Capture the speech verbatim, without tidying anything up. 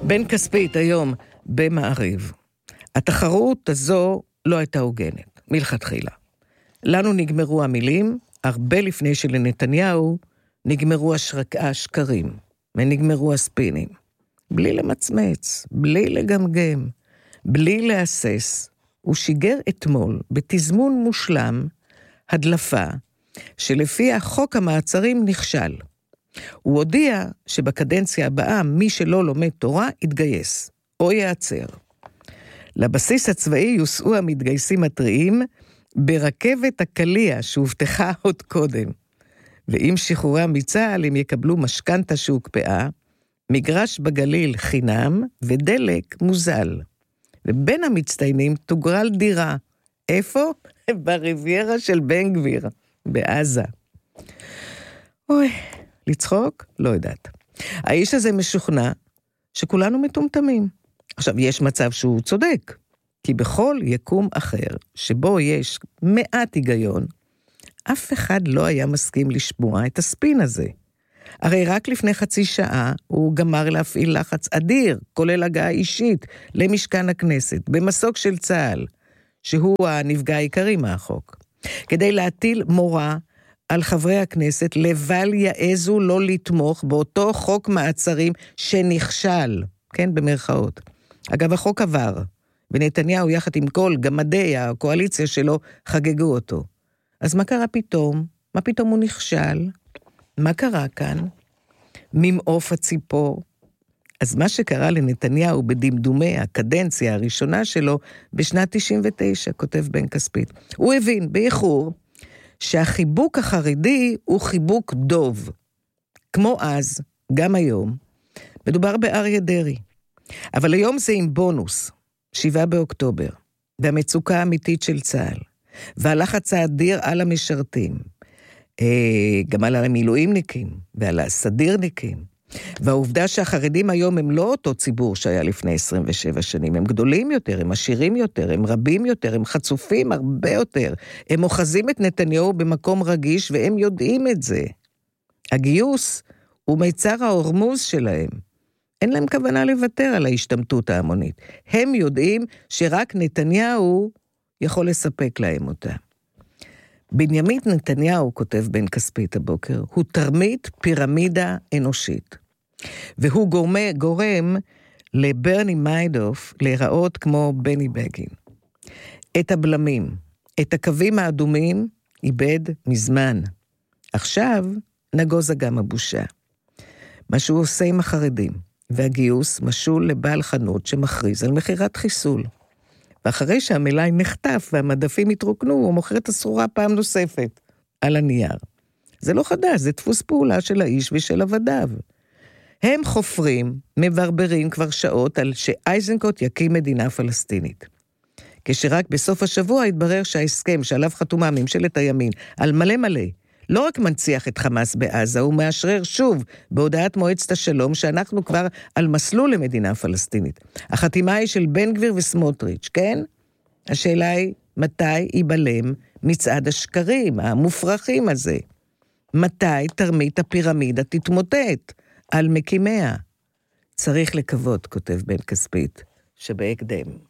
בן כספית היום במעריב. התחרות הזו לא הייתה הוגנת, מלכתחילה. לנו נגמרו המילים, הרבה לפני שלנתניהו נגמרו השרק... השקרים, ונגמרו הספינים. בלי למצמץ, בלי לגמגם, בלי להסס. הוא שיגר אתמול, בתזמון מושלם, הדלפה, שלפי החוק המעצרים נכשל. הוא הודיע שבקדנציה הבאה מי שלא לומד תורה יתגייס, או יעצר. לבסיס הצבאי יוסעו המתגייסים הטריים ברכבת הקליע שהובטחה עוד קודם. ועם שחרורם מצה"ל הם יקבלו משכנתה שהוקפאה, מגרש בגליל חינם ודלק מוזל. ובין המצטיינים תוגרל דירה. איפה? בריביירה של בן גביר, בעזה. אוי, לצחוק? לא יודעת. האיש הזה משוכנע שכולנו מטומטמים. עכשיו, יש מצב שהוא צודק, כי בכל יקום אחר, שבו יש מעט היגיון, אף אחד לא היה מסכים לשמוע את הספין הזה. הרי רק לפני חצי שעה הוא גמר להפעיל לחץ אדיר, כולל הגעה אישית, למשכן הכנסת, במסוק של צה"ל, שהוא הנפגע העיקרי מהחוק, כדי להטיל מורה על חברי הכנסת, לבל יעזו לא לתמוך באותו חוק מעצרים שנכשל, כן, במרכאות. אגב, החוק עבר, ונתניהו יחד עם כל גמדי הקואליציה שלו חגגו אותו. אז מה קרה פתאום? מה פתאום הוא נכשל? מה קרה כאן? ממעוף הציפור. אז מה שקרה לנתניהו בדמדומי הקדנציה הראשונה שלו בשנת תשעים ותשע, כותב בן כספית. הוא הבין באיחור שהחיבוק החרדי הוא חיבוק דוב. כמו אז, גם היום, מדובר באריה דרעי. אבל היום זה עם בונוס, שבעה באוקטובר, והמצוקה האמיתית של צה"ל, והלחץ האדיר על המשרתים, גם על המילואימניקים ועל הסדירניקים, והעובדה שהחרדים היום הם לא אותו ציבור שהיה לפני עשרים ושבע שנים, הם גדולים יותר, הם עשירים יותר, הם רבים יותר, הם חצופים הרבה יותר, הם אוחזים את נתניהו במקום רגיש והם יודעים את זה. הגיוס הוא מיצר ההורמוז שלהם, אין להם כוונה לוותר על ההשתמטות ההמונית, הם יודעים שרק נתניהו יכול לספק להם אותה. בנימין נתניהו, כותב בן כספית הבוקר, הוא תרמית פירמידה אנושית. והוא גורם, גורם לברני מיידוף להיראות כמו בני בגין. את הבלמים, את הקווים האדומים, איבד מזמן. עכשיו נגוזה גם הבושה. מה שהוא עושה עם החרדים, והגיוס משול לבעל חנות שמכריז על מחירת חיסול. ואחרי שהמלאי נחטף והמדפים התרוקנו, הוא מוכר את הסחורה פעם נוספת, על הנייר. זה לא חדש, זה דפוס פעולה של האיש ושל עבדיו. הם חופרים, מברברים כבר שעות על שאייזנקוט יקים מדינה פלסטינית. כשרק בסוף השבוע התברר שההסכם שעליו חתומה ממשלת הימין, על מלא מלא, לא רק מנציח את חמאס בעזה, הוא מאשרר שוב בהודעת מועצת השלום שאנחנו כבר על מסלול למדינה פלסטינית. החתימה היא של בן גביר וסמוטריץ', כן? השאלה היא, מתי ייבלם מצעד השקרים המופרכים הזה? מתי תרמית הפירמידה תתמוטט על מקימיה? צריך לקוות, כותב בן כספית, שבהקדם.